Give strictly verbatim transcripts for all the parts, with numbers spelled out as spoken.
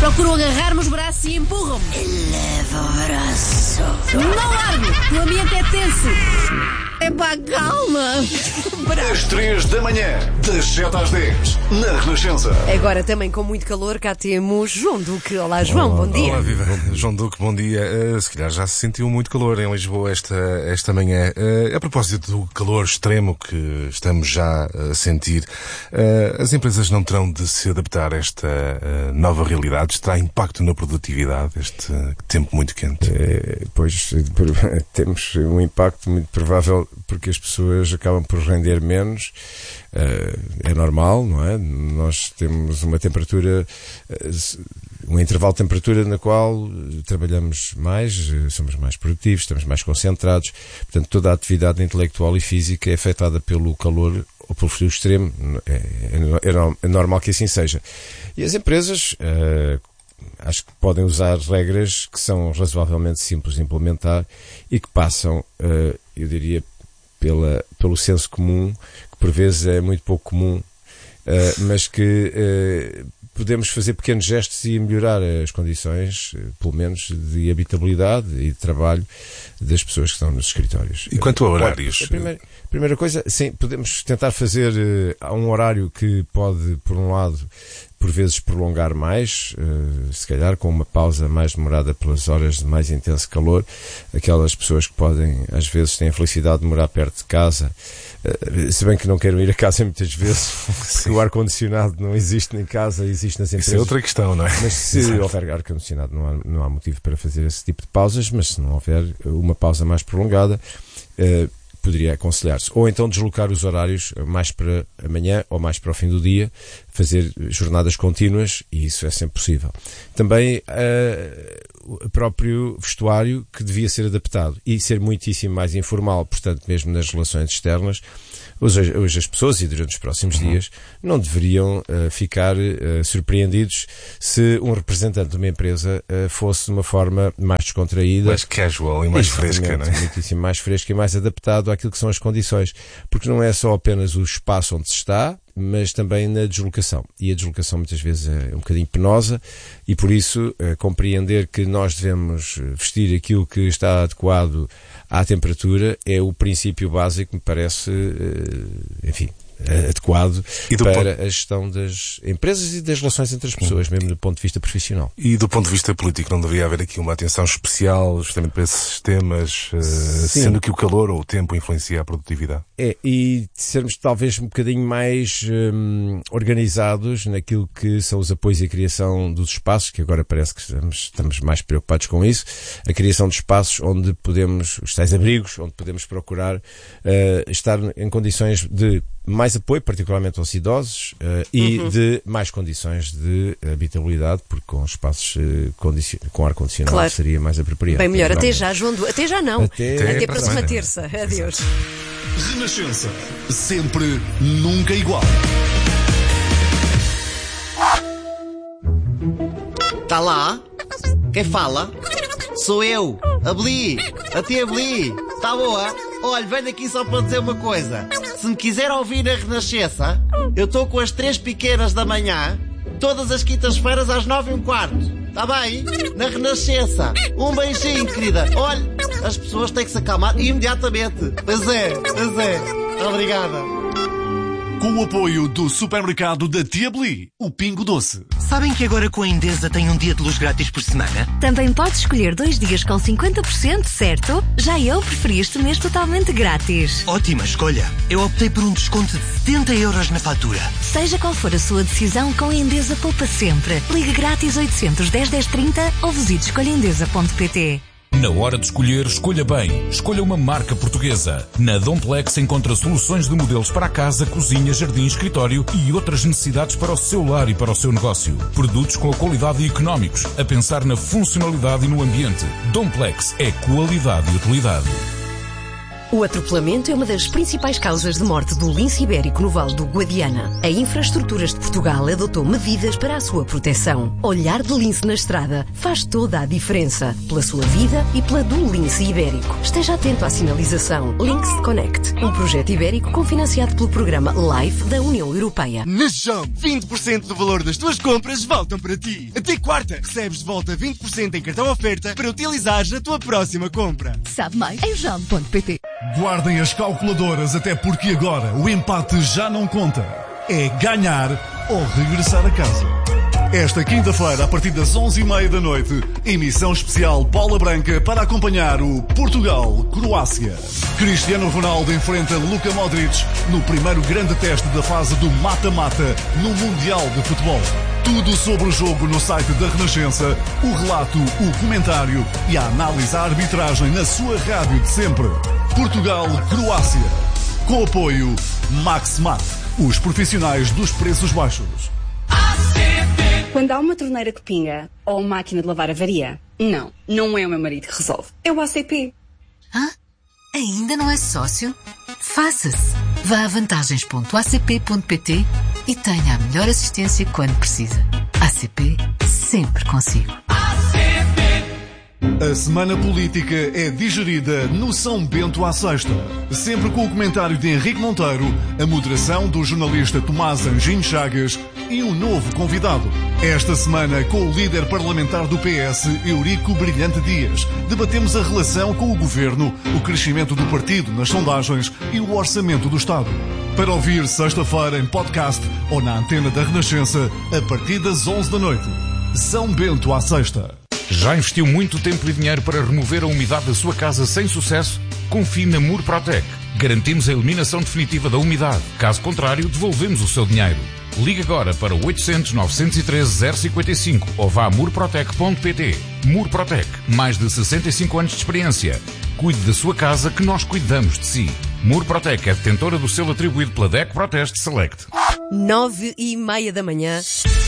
Procuram agarrar-me os braços e empurram-me. Leva o braço. Não largo! O ambiente é tenso. É pá, calma. Às três da manhã, das sete às dez, na Renascença. Agora também com muito calor, cá temos João Duque. Olá, João, Olá, bom dia. Olá, viva. João Duque, bom dia. Uh, se calhar já se sentiu muito calor em Lisboa esta, esta manhã. Uh, a propósito do calor extremo que estamos já a sentir, uh, as empresas não terão de se adaptar a esta uh, nova realidade? Terá impacto na produtividade este uh, tempo muito quente? É, pois temos um impacto muito provável porque as pessoas acabam por render menos. Uh, é normal, não é? Nós temos uma temperatura, uh, um intervalo de temperatura na qual trabalhamos mais, uh, somos mais produtivos, estamos mais concentrados. Portanto, toda a atividade intelectual e física é afetada pelo calor ou pelo frio extremo. É, é, é normal que assim seja. E as empresas, uh, acho que podem usar regras que são razoavelmente simples de implementar e que passam, uh, eu diria, pela, pelo senso comum, que por vezes é muito pouco comum, uh, mas que uh, podemos fazer pequenos gestos e melhorar as condições, uh, pelo menos, de habitabilidade e de trabalho das pessoas que estão nos escritórios. E quanto a horários? A primeira, a primeira coisa, sim, podemos tentar fazer uh, um horário que pode, por um lado, por vezes prolongar mais, uh, se calhar com uma pausa mais demorada pelas horas de mais intenso calor. Aquelas pessoas que podem, às vezes, têm a felicidade de morar perto de casa, uh, se bem que não queiram ir a casa muitas vezes, porque o ar-condicionado não existe em casa, existe nas empresas. Isso é outra questão, não é? Mas se Exato. houver ar-condicionado não há, não há motivo para fazer esse tipo de pausas, mas se não houver uma pausa mais prolongada, uh, poderia aconselhar-se. Ou então deslocar os horários mais para amanhã ou mais para o fim do dia, fazer jornadas contínuas, e isso é sempre possível. Também uh, o próprio vestuário que devia ser adaptado e ser muitíssimo mais informal, portanto, mesmo nas relações externas. Hoje, hoje as pessoas, e durante os próximos uhum. dias, não deveriam uh, ficar uh, surpreendidos se um representante de uma empresa uh, fosse de uma forma mais descontraída. Mais casual e mais fresca, não é? Muitíssimo mais fresca e mais adaptado àquilo que são as condições. Porque não é só apenas o espaço onde se está, mas também na deslocação. E a deslocação muitas vezes é um bocadinho penosa e por isso uh, compreender que nós devemos vestir aquilo que está adequado à temperatura é o princípio básico, me parece, uh, enfim, adequado para ponto... a gestão das empresas e das relações entre as pessoas, mesmo do ponto de vista profissional. E do ponto de vista político, não deveria haver aqui uma atenção especial justamente para esses temas, uh, sendo que o calor ou o tempo influencia a produtividade? É, e sermos talvez um bocadinho mais um, organizados naquilo que são os apoios e a criação dos espaços, que agora parece que estamos, estamos mais preocupados com isso, a criação de espaços onde podemos, os tais abrigos, onde podemos procurar uh, estar em condições de mais apoio, particularmente aos idosos, uh, e uhum. de mais condições de habitabilidade, porque com espaços uh, condicion... com ar-condicionado claro. seria mais apropriado. Bem melhor, até já, João Du... Até já não. Até, até, até para a próxima terça. Adeus. Renascença. Sempre, nunca igual. Tá lá? Quem fala? Sou eu, a Bli, a tia Bli. Tá boa? Olha, venho aqui só para dizer uma coisa. Se me quiser ouvir a Renascença, eu estou com as três pequenas da manhã, todas as quintas-feiras às nove e um quarto. Tá bem? Na Renascença. Um beijinho, querida. Olha, as pessoas têm que se acalmar imediatamente. Pois é, pois é. Obrigada. Com o apoio do supermercado da Tia Bli, o Pingo Doce. Sabem que agora com a Endesa tem um dia de luz grátis por semana? Também podes escolher dois dias com cinquenta por cento, certo? Já eu preferi este mês totalmente grátis. Ótima escolha. Eu optei por um desconto de setenta euros na fatura. Seja qual for a sua decisão, com a Endesa poupa sempre. Ligue grátis oitocentos, dez, dez, trinta ou visite escolha endesa ponto pt. Na hora de escolher, escolha bem. Escolha uma marca portuguesa. Na Domplex encontra soluções de modelos para a casa, cozinha, jardim, escritório e outras necessidades para o seu lar e para o seu negócio. Produtos com a qualidade e económicos, a pensar na funcionalidade e no ambiente. Domplex é qualidade e utilidade. O atropelamento é uma das principais causas de morte do lince ibérico no Vale do Guadiana. A Infraestruturas de Portugal adotou medidas para a sua proteção. Olhar de lince na estrada faz toda a diferença, pela sua vida e pela do lince ibérico. Esteja atento à sinalização. Links Connect, um projeto ibérico cofinanciado pelo programa LIFE da União Europeia. Na Jump, vinte por cento do valor das tuas compras voltam para ti. Até quarta, recebes de volta vinte por cento em cartão oferta para utilizares na tua próxima compra. Sabe mais em jump ponto pt. Guardem as calculadoras, até porque agora o empate já não conta. É ganhar ou regressar a casa. Esta quinta-feira, a partir das onze e meia da noite, emissão especial Bola Branca para acompanhar o Portugal-Croácia. Cristiano Ronaldo enfrenta Luka Modric no primeiro grande teste da fase do mata-mata no Mundial de Futebol. Tudo sobre o jogo no site da Renascença, o relato, o comentário e a análise à arbitragem na sua rádio de sempre. Portugal-Croácia. Com apoio Max-Mat, os profissionais dos preços baixos. Quando há uma torneira que pinga ou uma máquina de lavar avaria, não, não é o meu marido que resolve. É o A C P. Hã? Ainda não é sócio? Faça-se. Vá a vantagens ponto a c p ponto p t e tenha a melhor assistência quando precisa. A C P, sempre consigo. A semana política é digerida no São Bento à Sexta. Sempre com o comentário de Henrique Monteiro, a moderação do jornalista Tomás Anjinho Chagas e um novo convidado. Esta semana, com o líder parlamentar do P S, Eurico Brilhante Dias, debatemos a relação com o governo, o crescimento do partido nas sondagens e o orçamento do Estado. Para ouvir sexta-feira em podcast ou na antena da Renascença, a partir das onze da noite. São Bento à Sexta. Já investiu muito tempo e dinheiro para remover a umidade da sua casa sem sucesso? Confie na Murprotec. Garantimos a eliminação definitiva da umidade. Caso contrário, devolvemos o seu dinheiro. Ligue agora para oitocentos, novecentos e treze, zero cinquenta e cinco ou vá a murprotec ponto p t. Murprotec, mais de sessenta e cinco anos de experiência. Cuide da sua casa que nós cuidamos de si. Murprotec é detentora do selo atribuído pela D E C Proteste Select. Nove e meia da manhã.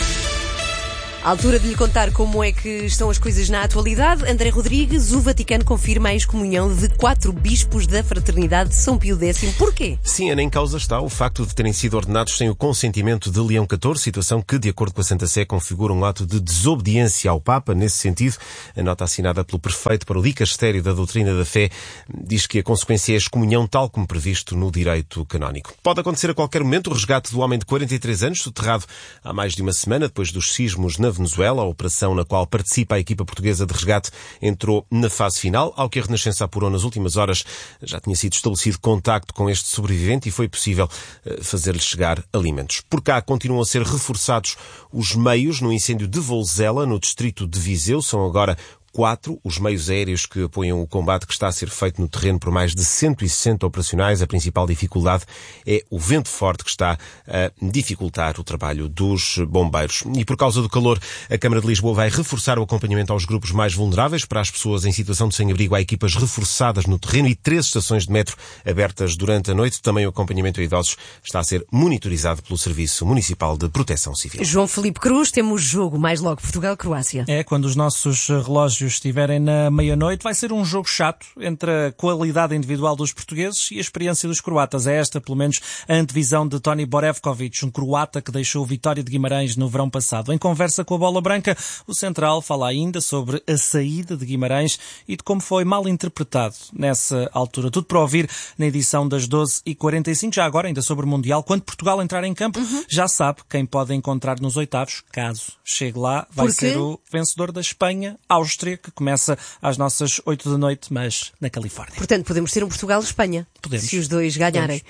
À altura de lhe contar como é que estão as coisas na atualidade, André Rodrigues, o Vaticano confirma a excomunhão de quatro bispos da Fraternidade de São Pio X. Porquê? Sim, Ana, em causa está o facto de terem sido ordenados sem o consentimento de Leão catorze, situação que, de acordo com a Santa Sé, configura um ato de desobediência ao Papa. Nesse sentido, a nota assinada pelo prefeito para o Dicastério da Doutrina da Fé diz que a consequência é a excomunhão tal como previsto no direito canónico. Pode acontecer a qualquer momento o resgate do homem de quarenta e três anos, soterrado há mais de uma semana depois dos sismos na Venezuela. A operação na qual participa a equipa portuguesa de resgate entrou na fase final. Ao que a Renascença apurou nas últimas horas, já tinha sido estabelecido contacto com este sobrevivente e foi possível fazer-lhe chegar alimentos. Por cá continuam a ser reforçados os meios no incêndio de Volzela, no distrito de Viseu. São agora quatro os meios aéreos que apoiam o combate que está a ser feito no terreno por mais de cento e sessenta operacionais. A principal dificuldade é o vento forte que está a dificultar o trabalho dos bombeiros. E por causa do calor, a Câmara de Lisboa vai reforçar o acompanhamento aos grupos mais vulneráveis. Para as pessoas em situação de sem-abrigo, há equipas reforçadas no terreno e três estações de metro abertas durante a noite. Também o acompanhamento a idosos está a ser monitorizado pelo Serviço Municipal de Proteção Civil. João Filipe Cruz, temos jogo mais logo Portugal-Croácia. É, quando os nossos relógios estiverem na meia-noite, vai ser um jogo chato entre a qualidade individual dos portugueses e a experiência dos croatas. É esta, pelo menos, a antevisão de Toni Borevkovic, um croata que deixou o Vitória de Guimarães no verão passado. Em conversa com a Bola Branca, o central fala ainda sobre a saída de Guimarães e de como foi mal interpretado nessa altura. Tudo para ouvir na edição das doze e quarenta e cinco. Já agora, ainda sobre o Mundial, quando Portugal entrar em campo, uhum. já sabe quem pode encontrar nos oitavos. Caso chegue lá, vai Porque? ser o vencedor da Espanha, Áustria, que começa às nossas oito da noite, mas na Califórnia. Portanto, podemos ter um Portugal-Espanha. Podemos. Se os dois ganharem.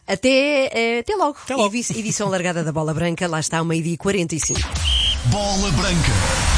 Até, até logo. Até logo. Edição largada da Bola Branca. Lá está, ao meio-dia e quarenta e cinco. Bola Branca.